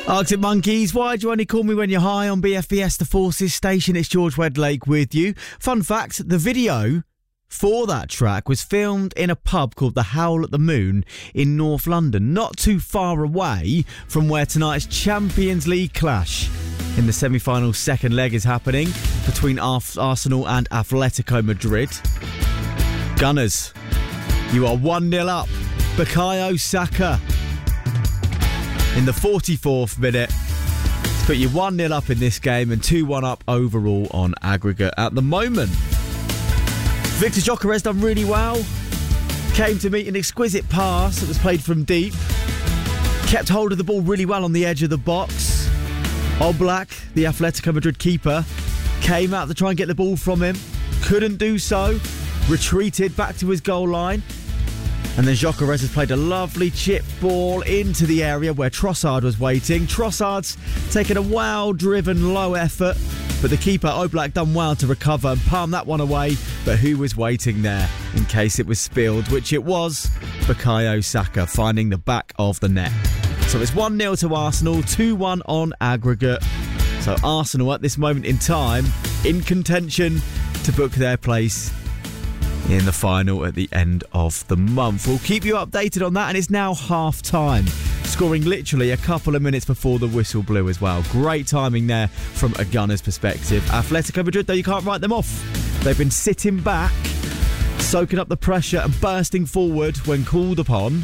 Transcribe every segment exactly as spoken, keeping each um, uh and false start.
Arctic Monkeys, why do you only call me when you're high on B F B S The Forces station? It's George Wedlake with you. Fun fact, the video for that track was filmed in a pub called The Howl at the Moon in North London, not too far away from where tonight's Champions League clash in the semi-final second leg is happening between Arsenal and Atletico Madrid. Gunners, you are one nil up. Bukayo Saka in the forty-fourth minute to put you one nil up in this game and two one up overall on aggregate at the moment. Victor Gyökeres done really well. Came to meet an exquisite pass that was played from deep. Kept hold of the ball really well on the edge of the box. Oblak, the Atletico Madrid keeper, came out to try and get the ball from him. Couldn't do so. Retreated back to his goal line. And then Gyökeres has played a lovely chip ball into the area where Trossard was waiting. Trossard's taken a well-driven low effort, but the keeper, Oblak, done well to recover and palm that one away. But who was waiting there in case it was spilled, which it was? Bukayo Saka finding the back of the net. So it's one nil to Arsenal, two one on aggregate. So Arsenal at this moment in time in contention to book their place in the final at the end of the month. We'll keep you updated on that, and it's now half time, scoring literally a couple of minutes before the whistle blew as well. Great timing there from a Gunners perspective. Atletico Madrid, though, you can't write them off. They've been sitting back, soaking up the pressure and bursting forward when called upon.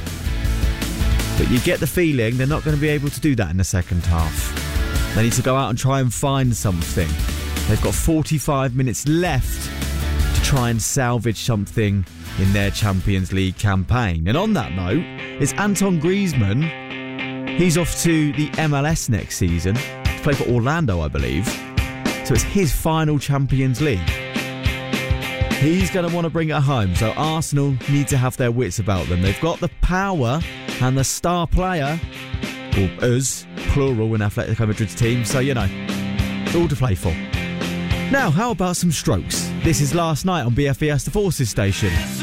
But you get the feeling they're not going to be able to do that in the second half. They need to go out and try and find something. They've got forty-five minutes left try and salvage something in their Champions League campaign. And on that note, it's Antoine Griezmann. He's off to the M L S next season to play for Orlando, I believe. So it's his final Champions League. He's going to want to bring it home. So Arsenal need to have their wits about them. They've got the power and the star player, or us, plural, in Atletico Madrid's team. So, you know, it's all to play for. Now, how about some Strokes? This is Last Night on B F B S The Forces station.